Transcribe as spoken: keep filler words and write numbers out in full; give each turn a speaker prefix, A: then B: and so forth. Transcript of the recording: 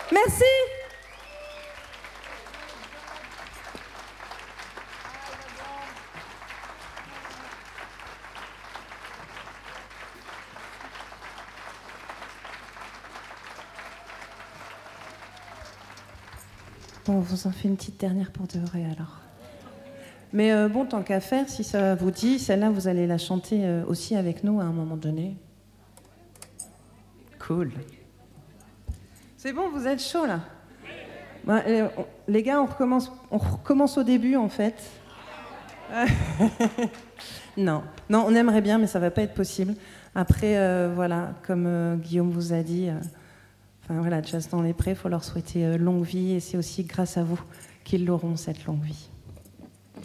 A: Merci. Bon, on vous en fait une petite dernière pour de vrai alors. Mais euh, bon, tant qu'à faire, si ça vous dit, celle-là, vous allez la chanter euh, aussi avec nous à un moment donné. Cool. C'est bon, vous êtes chaud là. Bah, euh, on, les gars, on recommence, on recommence au début en fait. non, non, on aimerait bien, mais ça va pas être possible. Après, euh, voilà, comme euh, Guillaume vous a dit. Euh, Enfin voilà, Jazz dans les Prés, il faut leur souhaiter longue vie et c'est aussi grâce à vous qu'ils l'auront, cette longue vie.